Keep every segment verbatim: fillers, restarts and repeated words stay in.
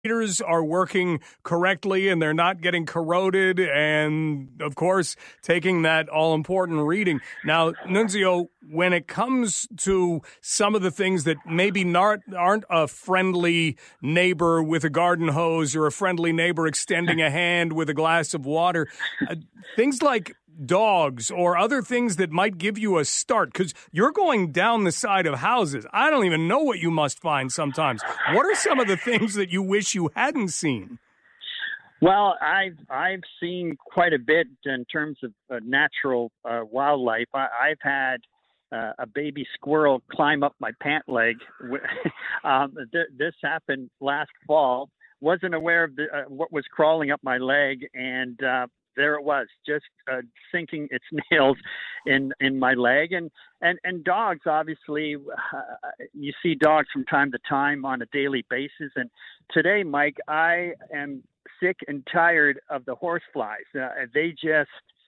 meters are working correctly and they're not getting corroded and, of course, taking that all-important reading. Now, Nunzio, when it comes to some of the things that maybe not, aren't a friendly neighbor with a garden hose or a friendly neighbor extending a hand with a glass of water, uh, things like dogs or other things that might give you a start, because you're going down the side of houses. I don't even know what you must find sometimes. What are some of the things that you wish you hadn't seen? Well, I've I've seen quite a bit in terms of uh, natural uh, wildlife. I, I've had uh, a baby squirrel climb up my pant leg. um, th- this happened last fall. Wasn't aware of the, uh, what was crawling up my leg, and uh, there it was, just uh, sinking its nails in, in my leg. And, and, and dogs, obviously, uh, you see dogs from time to time on a daily basis. And today, Mike, I am sick and tired of the horseflies. Uh, they just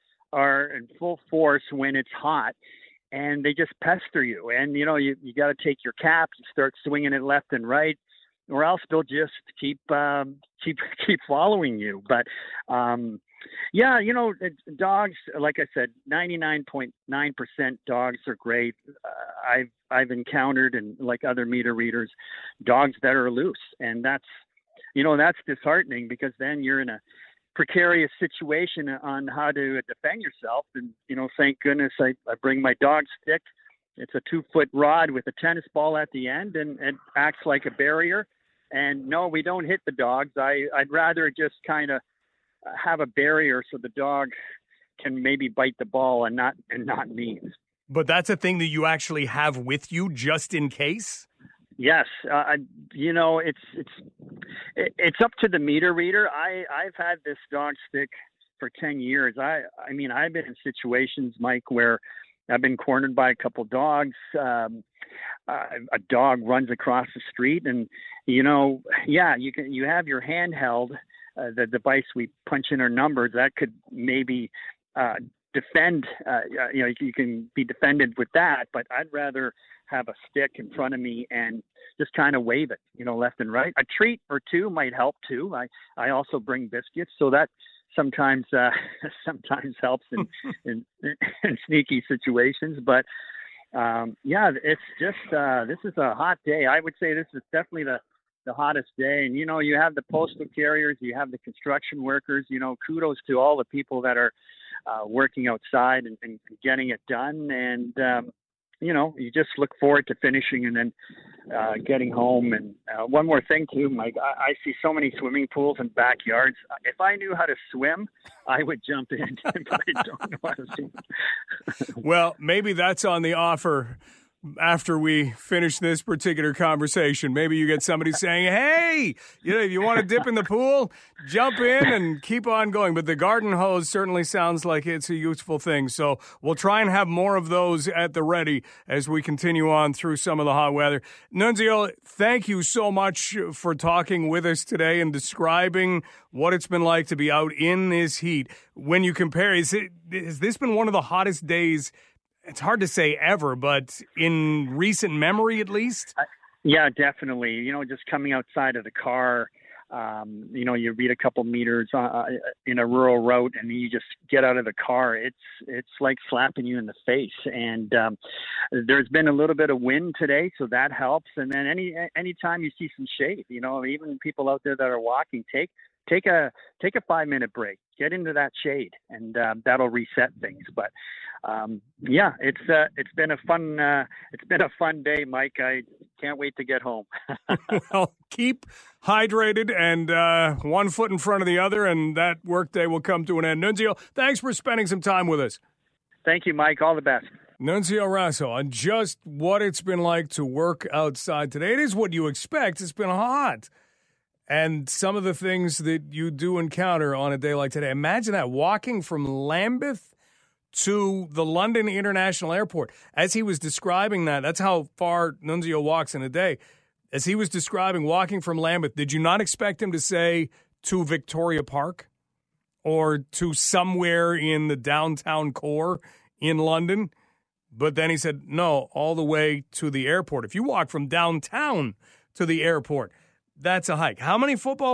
are in full force when it's hot, and they just pester you. And, you know, you, you got to take your cap, you start swinging it left and right, or else they'll just keep, um, keep, keep following you. But, um, yeah, you know, dogs, like I said, ninety-nine point nine percent dogs are great. Uh, I've, I've encountered, and like other meter readers, dogs that are loose. And that's, you know, that's disheartening, because then you're in a precarious situation on how to defend yourself. And, you know, thank goodness I, I bring my dog stick. It's a two foot rod with a tennis ball at the end, and it acts like a barrier. And no, we don't hit the dogs. I, I'd rather just kind of have a barrier so the dog can maybe bite the ball and not and not me. But that's a thing that you actually have with you just in case? Yes, uh, you know, it's it's it's up to the meter reader. I I've had this dog stick for ten years. I I mean, I've been in situations, Mike, where I've been cornered by a couple dogs. Um, uh, a dog runs across the street, and you know, yeah, you can you have your handheld. Uh, the device we punch in our numbers, that could maybe uh, defend, uh, you know, you can be defended with that, but I'd rather have a stick in front of me and just kind of wave it, you know, left and right. A treat or two might help too. I, I also bring biscuits, so that sometimes, uh, sometimes helps in, in, in sneaky situations, but um, yeah, it's just, uh, this is a hot day. I would say this is definitely the the hottest day. And, you know, you have the postal carriers, you have the construction workers, you know, kudos to all the people that are uh, working outside and, and getting it done. And, um, you know, you just look forward to finishing and then uh, getting home. And uh, one more thing too, Mike, I, I see so many swimming pools and backyards. If I knew how to swim, I would jump in, but I don't know how to swim. Well, maybe that's on the offer. After we finish this particular conversation, maybe you get somebody saying, hey, you know, if you want to dip in the pool, jump in and keep on going. But the garden hose certainly sounds like it's a useful thing. So we'll try and have more of those at the ready as we continue on through some of the hot weather. Nunzio, thank you so much for talking with us today and describing what it's been like to be out in this heat. When you compare, is it, has this been one of the hottest days? It's hard to say ever, but in recent memory, at least? Uh, yeah, definitely. You know, just coming outside of the car, um, you know, you read a couple meters uh, in a rural route and you just get out of the car. It's it's like slapping you in the face. And um, there's been a little bit of wind today, so that helps. And then any anytime you see some shade, you know, even people out there that are walking, take take a take a five minute break, get into that shade, and uh, that'll reset things. But um, yeah, it's uh, it's been a fun uh, it's been a fun day, Mike. I can't wait to get home. Well, keep hydrated and uh, one foot in front of the other, and that workday will come to an end. Nunzio, thanks for spending some time with us. Thank you, Mike. All the best. Nunzio Raso on just what it's been like to work outside today. It is what you expect. It's been hot. And some of the things that you do encounter on a day like today. Imagine that, walking from Lambeth to the London International Airport. As he was describing that, that's how far Nunzio walks in a day. As he was describing walking from Lambeth, did you not expect him to say to Victoria Park or to somewhere in the downtown core in London? But then he said, no, all the way to the airport. If you walk from downtown to the airport, That's a hike. How many football